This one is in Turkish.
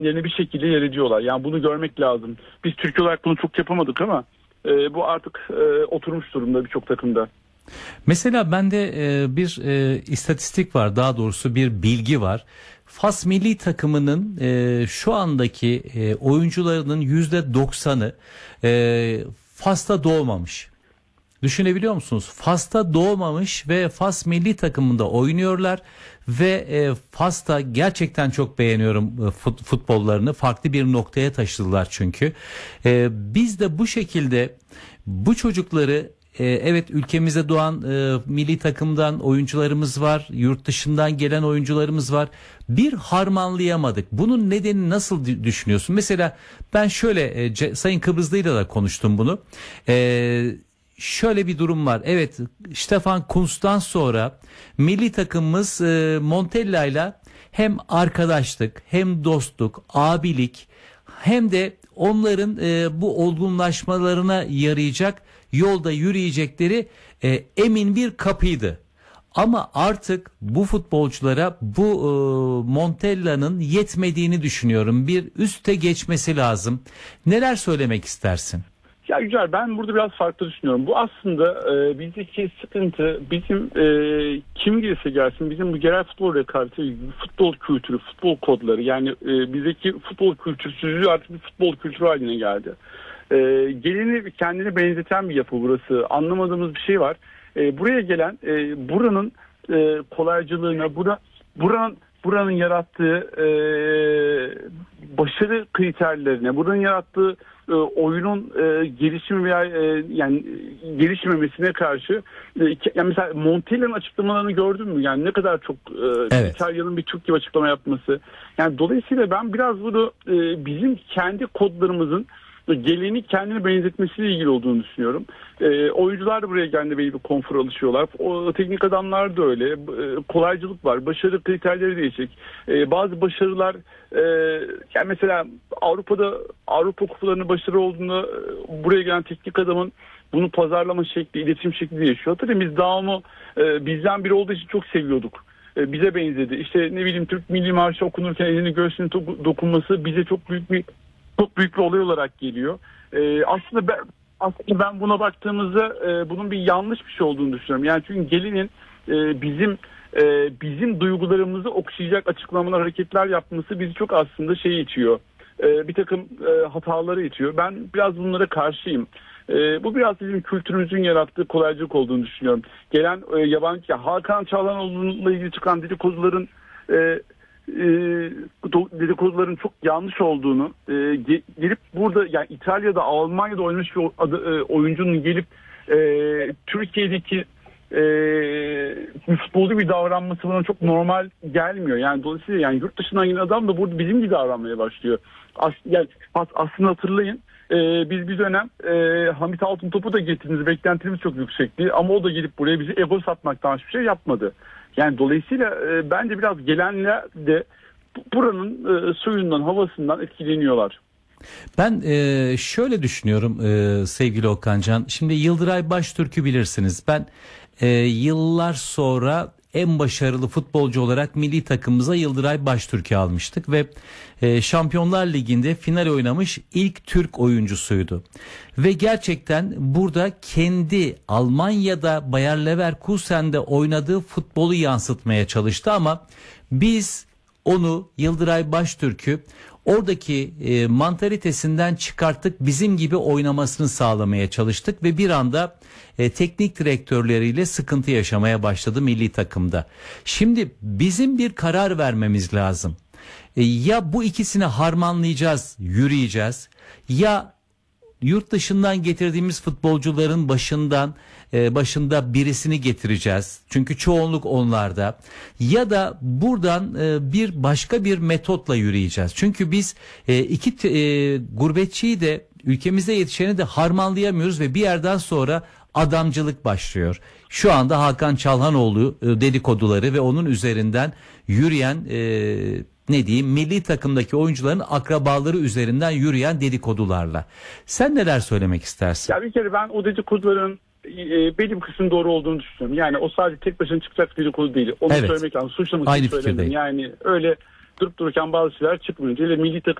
bir şekilde yer ediyorlar. Yani bunu görmek lazım. Biz Türk olarak bunu çok yapamadık ama bu artık oturmuş durumda birçok takımda. Mesela bende bir istatistik var, daha doğrusu bir bilgi var. Fas milli takımının şu andaki oyuncularının %90'ı Fas'ta doğmamış. Düşünebiliyor musunuz? Fas'ta doğmamış ve Fas milli takımında oynuyorlar ve Fas'ta gerçekten çok beğeniyorum futbollarını. Farklı bir noktaya taşıdılar çünkü. Biz de bu şekilde bu çocukları, evet, ülkemizde doğan milli takımdan oyuncularımız var, yurt dışından gelen oyuncularımız var. Bir harmanlayamadık. Bunun nedeni nasıl düşünüyorsun? Mesela ben şöyle Sayın Kıbrıslı'yla da konuştum bunu. Şöyle bir durum var. Evet, Stefan Kuntz'tan sonra milli takımımız Montella'yla hem arkadaşlık, hem dostluk, abilik, hem de onların bu olgunlaşmalarına yarayacak yolda yürüyecekleri emin bir kapıydı. Ama artık bu futbolculara bu Montella'nın yetmediğini düşünüyorum. Bir üste geçmesi lazım. Neler söylemek istersin? Ya Yücel, ben burada biraz farklı düşünüyorum. Bu aslında bizdeki sıkıntı bizim kim gelirse gelsin bizim bu genel futbol rekabeti, futbol kültürü, futbol kodları, yani bizdeki futbol kültürsüzlüğü artık bir futbol kültürü haline geldi. Gelini kendine benzeten bir yapı burası. Anlamadığımız bir şey var. Buraya gelen buranın kolaycılığına, buranın yarattığı başarı kriterlerine, buranın yarattığı oyunun gelişimi veya yani gelişmemesine karşı yani mesela Montella'nın açıklamalarını gördün mü? Yani ne kadar çok evet. İtalya'nın bir Türk gibi açıklama yapması. Yani dolayısıyla ben biraz bunu bizim kendi kodlarımızın geleneğini kendine benzetmesiyle ilgili olduğunu düşünüyorum. Oyuncular da buraya geldiğinde belli bir konfor alışıyorlar. O teknik adamlar da öyle. Kolaycılık var. Başarı kriterleri değişik. Bazı başarılar yani mesela Avrupa kupalarının başarı olduğunda buraya gelen teknik adamın bunu pazarlama şekli, iletişim şekli değişiyor. Tabii biz Daum'u bizden biri olduğu için çok seviyorduk. Bize benzedi. İşte ne bileyim, Türk Milli Marşı okunurken elini göğsüne dokunması bize çok büyük bir olay olarak geliyor. Aslında ben buna baktığımızda bunun bir yanlış bir şey olduğunu düşünüyorum. Yani çünkü gelinin bizim duygularımızı okşayacak açıklamalar, hareketler yapması bizi çok aslında itiyor. Bir takım hataları itiyor. Ben biraz bunlara karşıyım. Bu biraz bizim kültürümüzün yarattığı kolaycılık olduğunu düşünüyorum. Gelen yabancı, Hakan Çalhanoğlu'yla ilgili çıkan dedikoduların çok yanlış olduğunu, gelip burada, yani İtalya'da, Almanya'da oynamış bir oyuncunun gelip Türkiye'deki futbolcu bir davranması bana çok normal gelmiyor. Yani dolayısıyla yani yurt dışından gelen adam da burada bizim gibi davranmaya başlıyor. Aslında hatırlayın, biz bir dönem Hamit Altıntop'u da getirdiğimiz beklentimiz çok yüksekti ama o da gelip buraya bizi ego satmaktan hiçbir şey yapmadı. Yani dolayısıyla bence biraz gelenler de buranın suyundan, havasından etkileniyorlar. Ben şöyle düşünüyorum sevgili Okancan. Şimdi Yıldıray Baştürk'ü bilirsiniz. Ben yıllar sonra en başarılı futbolcu olarak milli takımımıza Yıldıray Baştürk'ü almıştık ve Şampiyonlar Ligi'nde final oynamış ilk Türk oyuncusuydu. Ve gerçekten burada kendi Almanya'da Bayer Leverkusen'de oynadığı futbolu yansıtmaya çalıştı ama biz onu, Yıldıray Baştürk'ü, oradaki mantalitesinden çıkarttık, bizim gibi oynamasını sağlamaya çalıştık ve bir anda teknik direktörleriyle sıkıntı yaşamaya başladı milli takımda. Şimdi bizim bir karar vermemiz lazım. Ya bu ikisini harmanlayacağız, yürüyeceğiz, ya yurt dışından getirdiğimiz futbolcuların başında birisini getireceğiz. Çünkü çoğunluk onlarda. Ya da buradan başka bir metotla yürüyeceğiz. Çünkü biz iki gurbetçiyi de ülkemizde yetişeni de harmanlayamıyoruz ve bir yerden sonra adamcılık başlıyor. Şu anda Hakan Çalhanoğlu dedikoduları ve onun üzerinden yürüyen milli takımdaki oyuncuların akrabaları üzerinden yürüyen dedikodularla. Sen neler söylemek istersin? Ya bir kere ben o dedikoduların belli bir kısmın doğru olduğunu düşünüyorum. Yani o sadece tek başına çıkacak dedikodu değil. Onu söylemek lazım. Suçlamak için söylemedim. Yani öyle durup dururken bazı şeyler çıkmayınca ile milli takım